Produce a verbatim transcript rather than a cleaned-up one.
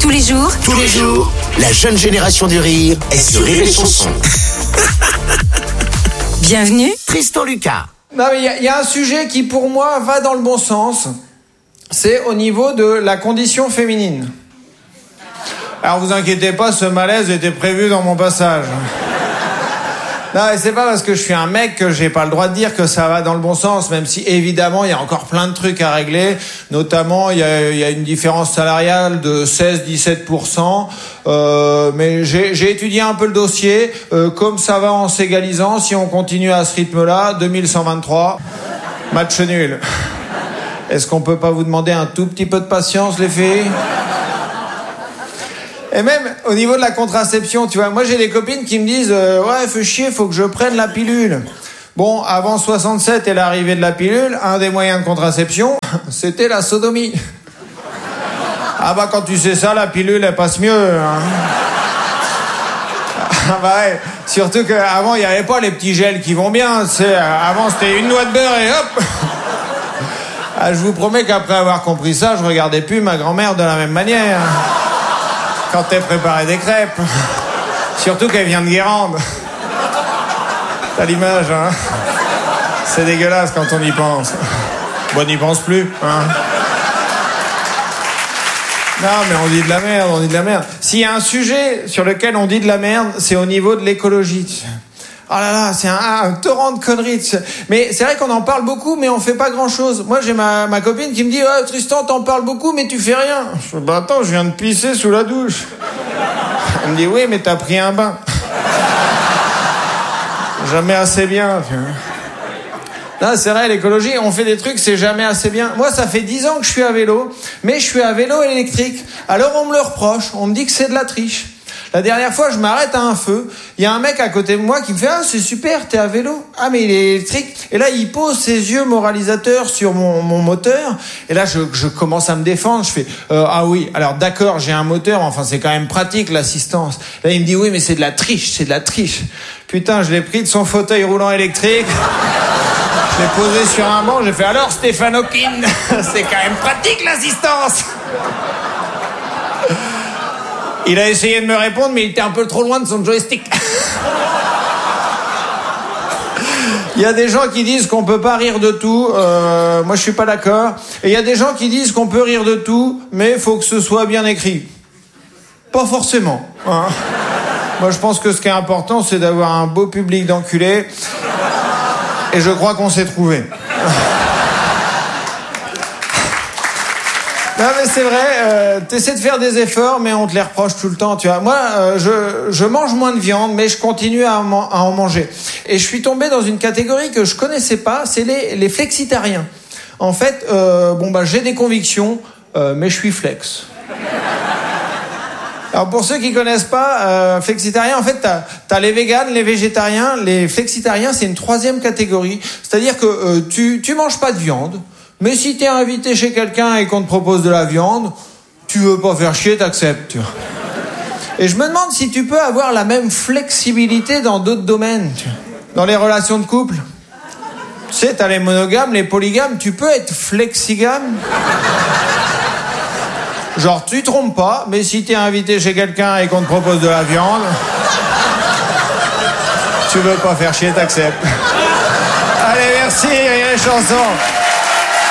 Tous les jours, Tous les jours, la jeune génération du rire est sur Rire et Chanson. bienvenue. Tristan Lucas. Non, mais il y, y a un sujet qui, pour moi, va dans le bon sens. C'est au niveau de la condition féminine. Alors, vous inquiétez pas, ce malaise était prévu dans mon passage. Non, et c'est pas parce que je suis un mec que j'ai pas le droit de dire que ça va dans le bon sens, même si, évidemment, il y a encore plein de trucs à régler. Notamment, il y a, il y a une différence salariale de seize à dix-sept pour cent. Euh, mais j'ai, j'ai étudié un peu le dossier. Euh, comme ça va en s'égalisant, si on continue à ce rythme-là, deux mille cent vingt-trois, match nul. Est-ce qu'on peut pas vous demander un tout petit peu de patience, les filles ? Et même au niveau de la contraception, tu vois, moi j'ai des copines qui me disent euh, ouais, fais chier, faut que je prenne la pilule. Bon, avant soixante-sept et l'arrivée de la pilule, un des moyens de contraception, c'était la sodomie. Ah bah quand tu sais ça, la pilule elle passe mieux. Hein. Ah bah ouais, surtout qu'avant il n'y avait pas les petits gels qui vont bien. C'est, avant c'était une noix de beurre et hop. Ah, je vous promets qu'après avoir compris ça, je regardais plus ma grand-mère de la même manière. Quand elle préparait des crêpes. Surtout qu'elle vient de Guérande. T'as l'image, hein. C'est dégueulasse quand on y pense. Bon, on n'y pense plus, hein. Non, mais on dit de la merde, on dit de la merde. S'il y a un sujet sur lequel on dit de la merde, c'est au niveau de l'écologie. Oh là là, c'est un, un torrent de conneries. Mais c'est vrai qu'on en parle beaucoup, mais on fait pas grand-chose. Moi, j'ai ma, ma copine qui me dit oh, « Tristan, t'en parles beaucoup, mais tu fais rien. » Je dis « Bah attends, je viens de pisser sous la douche. » Elle me dit « Oui, mais t'as pris un bain. » Jamais assez bien. Non, c'est vrai, l'écologie, on fait des trucs, c'est jamais assez bien. Moi, ça fait dix ans que je suis à vélo, mais je suis à vélo électrique. Alors on me le reproche, on me dit que c'est de la triche. La dernière fois, je m'arrête à un feu. Il y a un mec à côté de moi qui me fait « Ah, c'est super, t'es à vélo. Ah, mais il est électrique. » Et là, il pose ses yeux moralisateurs sur mon, mon moteur. Et là, je, je commence à me défendre. Je fais euh, « Ah oui, alors d'accord, j'ai un moteur. Enfin, c'est quand même pratique, l'assistance. » Là, il me dit « Oui, mais c'est de la triche, c'est de la triche. » Putain, je l'ai pris de son fauteuil roulant électrique. Je l'ai posé sur un banc. J'ai fait « Alors, Stéphane Hawking, c'est quand même pratique, l'assistance. » Il a essayé de me répondre, mais il était un peu trop loin de son joystick. Il y a des gens qui disent qu'on peut pas rire de tout. Euh, moi, je suis pas d'accord. Et il y a des gens qui disent qu'on peut rire de tout, mais il faut que ce soit bien écrit. Pas forcément. Hein. Moi, je pense que ce qui est important, c'est d'avoir un beau public d'enculés. Et je crois qu'on s'est trouvé. Non mais c'est vrai, euh, t'essaies de faire des efforts, mais on te les reproche tout le temps, tu vois. Moi, euh, je, je mange moins de viande, mais je continue à en, à en manger. Et je suis tombé dans une catégorie que je connaissais pas, c'est les, les flexitariens. En fait, euh, bon bah j'ai des convictions, euh, mais je suis flex. Alors pour ceux qui connaissent pas, euh, flexitarien, en fait, t'as, t'as les véganes, les végétariens, les flexitariens, c'est une troisième catégorie. C'est-à-dire que euh, tu, tu manges pas de viande. Mais si t'es invité chez quelqu'un et qu'on te propose de la viande, tu veux pas faire chier, t'acceptes, tu vois. Et je me demande si tu peux avoir la même flexibilité dans d'autres domaines, tu vois. Dans les relations de couple. Tu sais, t'as les monogames, les polygames, tu peux être flexigame. Genre, tu trompes pas, mais si t'es invité chez quelqu'un et qu'on te propose de la viande, tu veux pas faire chier, t'acceptes. Allez, merci, Rire et Chanson.